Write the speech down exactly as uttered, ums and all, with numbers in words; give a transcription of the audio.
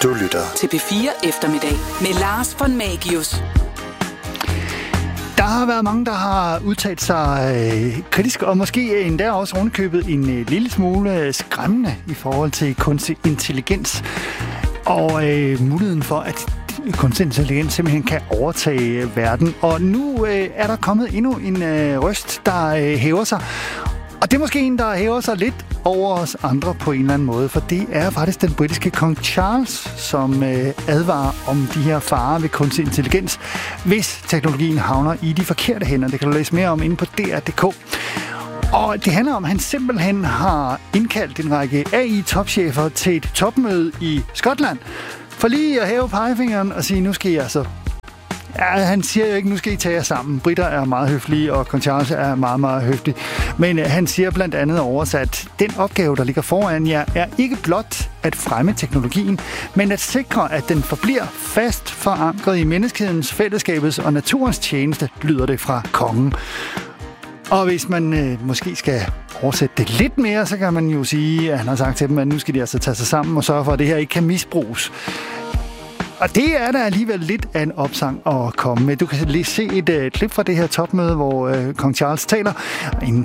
Du lytter til P fire Eftermiddag med Lars von Magius. Der har været mange, der har udtalt sig øh, kritisk, og måske endda også rundkøbet en øh, lille smule skræmmende i forhold til kunstig intelligens. Og øh, muligheden for, at kunstig intelligens simpelthen kan overtage verden. Og nu øh, er der kommet endnu en øh, røst, der øh, hæver sig. Og det er måske en, der hæver sig lidt over os andre på en eller anden måde, for det er faktisk den britiske kong Charles, som øh, advarer om de her farer ved kunstig intelligens, hvis teknologien havner i de forkerte hænder. Det kan du læse mere om inde på D R punktum d k. Og det handler om, at han simpelthen har indkaldt en række A I-topchefer til et topmøde i Skotland, for lige at hæve pegefingeren og sige, nu skal I altså... Ja, han siger jo ikke, nu skal I tage jer sammen. Britter er meget høflige, og kong Charles er meget, meget høflig. Men øh, han siger blandt andet oversat, den opgave, der ligger foran jer, er ikke blot at fremme teknologien, men at sikre, at den forbliver fast forankret i menneskehedens, fællesskabets og naturens tjeneste, lyder det fra kongen. Og hvis man øh, måske skal oversætte det lidt mere, så kan man jo sige, at han har sagt til dem, at nu skal de altså tage sig sammen og sørge for, at det her ikke kan misbruges. Og det er der alligevel lidt af en opsang at komme med. Du kan lige se et uh, klip fra det her topmøde, hvor uh, kong Charles taler. En